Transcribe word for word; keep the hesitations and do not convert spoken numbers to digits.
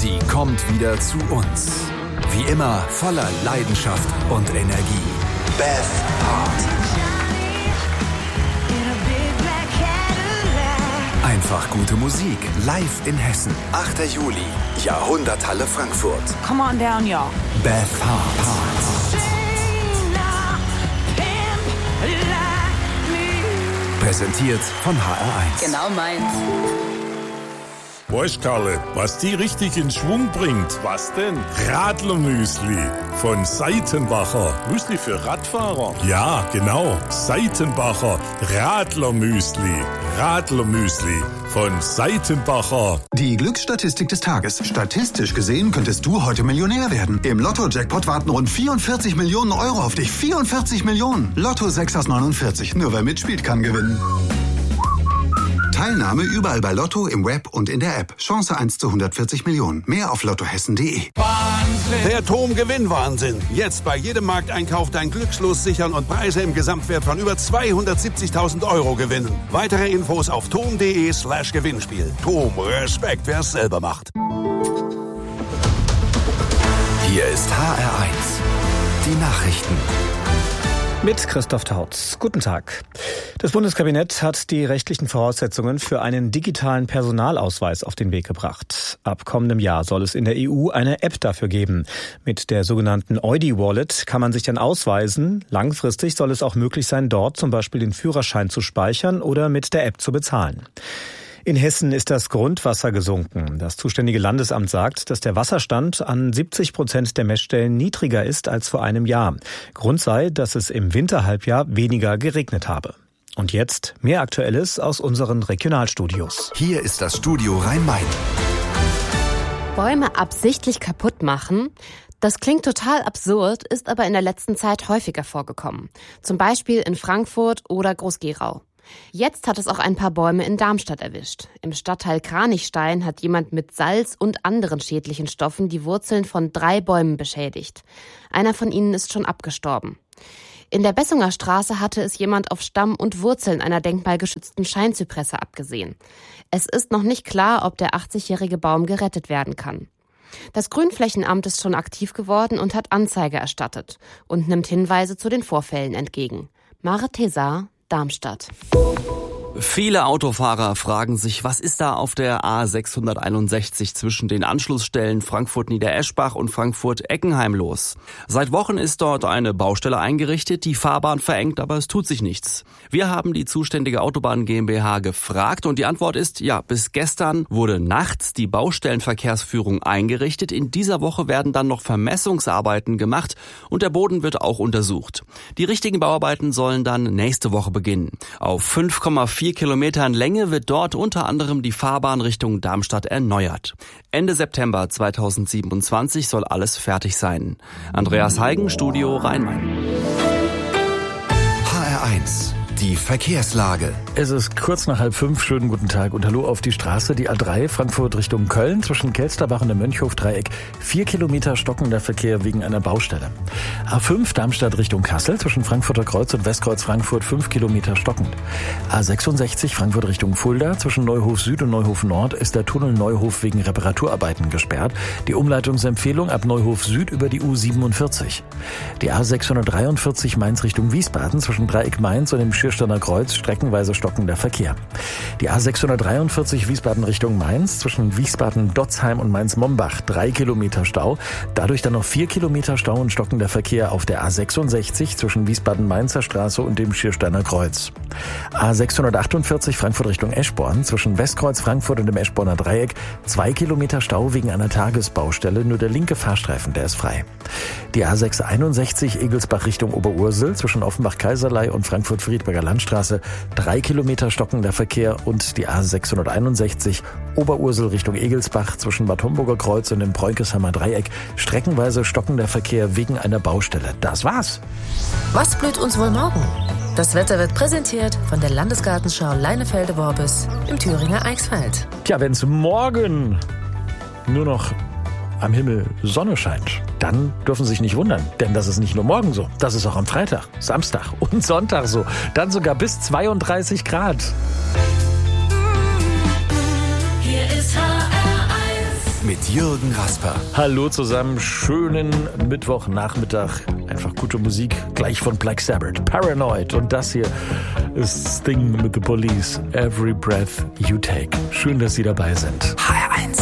Sie kommt wieder zu uns. Wie immer voller Leidenschaft und Energie. Beth Hart. Einfach gute Musik, live in Hessen. achter Juli, Jahrhunderthalle Frankfurt. Come on down, y'all. Beth Hart. Präsentiert von H R eins. Genau meins. Weißt Karle, was die richtig in Schwung bringt? Was denn? Radlermüsli von Seitenbacher. Müsli für Radfahrer? Ja, genau. Seitenbacher Radlermüsli. Radlermüsli von Seitenbacher. Die Glücksstatistik des Tages. Statistisch gesehen könntest du heute Millionär werden. Im Lotto-Jackpot warten rund vierundvierzig Millionen Euro auf dich. vierundvierzig Millionen. Lotto sechs aus neunundvierzig. Nur wer mitspielt, kann gewinnen. Teilnahme überall bei Lotto, im Web und in der App. Chance eins zu hundertvierzig Millionen. Mehr auf lottohessen punkt de. Der Tom-Gewinn-Wahnsinn. Jetzt bei jedem Markteinkauf dein Glückslos sichern und Preise im Gesamtwert von über zweihundertsiebzigtausend Euro gewinnen. Weitere Infos auf tom punkt de slash Gewinnspiel. Tom, Respekt, wer es selber macht. Hier ist H R eins. Die Nachrichten. Mit Christoph Tautz. Guten Tag. Das Bundeskabinett hat die rechtlichen Voraussetzungen für einen digitalen Personalausweis auf den Weg gebracht. Ab kommendem Jahr soll es in der E U eine App dafür geben. Mit der sogenannten Eudi-Wallet kann man sich dann ausweisen. Langfristig soll es auch möglich sein, dort zum Beispiel den Führerschein zu speichern oder mit der App zu bezahlen. In Hessen ist das Grundwasser gesunken. Das zuständige Landesamt sagt, dass der Wasserstand an siebzig Prozent der Messstellen niedriger ist als vor einem Jahr. Grund sei, dass es im Winterhalbjahr weniger geregnet habe. Und jetzt mehr Aktuelles aus unseren Regionalstudios. Hier ist das Studio Rhein-Main. Bäume absichtlich kaputt machen? Das klingt total absurd, ist aber in der letzten Zeit häufiger vorgekommen. Zum Beispiel in Frankfurt oder Groß-Gerau. Jetzt hat es auch ein paar Bäume in Darmstadt erwischt. Im Stadtteil Kranichstein hat jemand mit Salz und anderen schädlichen Stoffen die Wurzeln von drei Bäumen beschädigt. Einer von ihnen ist schon abgestorben. In der Bessunger Straße hatte es jemand auf Stamm und Wurzeln einer denkmalgeschützten Scheinzypresse abgesehen. Es ist noch nicht klar, ob der achtzigjährige Baum gerettet werden kann. Das Grünflächenamt ist schon aktiv geworden und hat Anzeige erstattet und nimmt Hinweise zu den Vorfällen entgegen. Mare Tesar, Darmstadt. Viele Autofahrer fragen sich, was ist da auf der A sechshunderteinundsechzig zwischen den Anschlussstellen Frankfurt-Niedereschbach und Frankfurt-Eckenheim los? Seit Wochen ist dort eine Baustelle eingerichtet, die Fahrbahn verengt, aber es tut sich nichts. Wir haben die zuständige Autobahn GmbH gefragt und die Antwort ist, ja, bis gestern wurde nachts die Baustellenverkehrsführung eingerichtet. In dieser Woche werden dann noch Vermessungsarbeiten gemacht und der Boden wird auch untersucht. Die richtigen Bauarbeiten sollen dann nächste Woche beginnen. Auf fünf Komma vier Kilometern Länge wird dort unter anderem die Fahrbahn Richtung Darmstadt erneuert. Ende September zweitausendsiebenundzwanzig soll alles fertig sein. Andreas Heigen, Studio Rhein-Main. H R eins. Die Verkehrslage. Es ist kurz nach halb fünf. Schönen guten Tag und hallo auf die Straße. Die A drei Frankfurt Richtung Köln zwischen Kelsterbach und dem Mönchhof-Dreieck. Vier Kilometer stockender Verkehr wegen einer Baustelle. A fünf Darmstadt Richtung Kassel zwischen Frankfurter Kreuz und Westkreuz Frankfurt fünf Kilometer stockend. A sechsundsechzig Frankfurt Richtung Fulda zwischen Neuhof Süd und Neuhof Nord ist der Tunnel Neuhof wegen Reparaturarbeiten gesperrt. Die Umleitungsempfehlung ab Neuhof Süd über die U siebenundvierzig. Die A sechshundertdreiundvierzig Mainz Richtung Wiesbaden zwischen Dreieck Mainz und dem Schiersteiner Kreuz streckenweise stockender Verkehr. Die A sechshundertdreiundvierzig Wiesbaden Richtung Mainz zwischen Wiesbaden-Dotzheim und Mainz-Mombach drei Kilometer Stau. Dadurch dann noch vier Kilometer Stau und stockender Verkehr auf der A sechsundsechzig zwischen Wiesbaden-Mainzer Straße und dem Schiersteiner Kreuz. A sechshundertachtundvierzig Frankfurt Richtung Eschborn zwischen Westkreuz Frankfurt und dem Eschborner Dreieck zwei Kilometer Stau wegen einer Tagesbaustelle. Nur der linke Fahrstreifen, der ist frei. Die A sechshunderteinundsechzig Egelsbach Richtung Oberursel zwischen Offenbach-Kaiserlei und Frankfurt-Friedberger Landstraße drei Kilometer stockender Verkehr und die A sechshunderteinundsechzig Oberursel Richtung Egelsbach zwischen Bad Homburger Kreuz und dem Bräunkesheimer Dreieck streckenweise stockender Verkehr wegen einer Baustelle. Das war's. Was blüht uns wohl morgen? Das Wetter wird präsentiert von der Landesgartenschau Leinefelde-Worbis im Thüringer Eichsfeld. Tja, wenn's morgen nur noch am Himmel Sonne scheint, dann dürfen Sie sich nicht wundern, denn das ist nicht nur morgen so, das ist auch am Freitag, Samstag und Sonntag so, dann sogar bis zweiunddreißig Grad. Hier ist H R eins. mit Jürgen Rasper. Hallo zusammen, schönen Mittwochnachmittag. Einfach gute Musik, gleich von Black Sabbath, Paranoid. Und das hier ist Sting mit The Police, Every Breath You Take. Schön, dass Sie dabei sind. H R eins.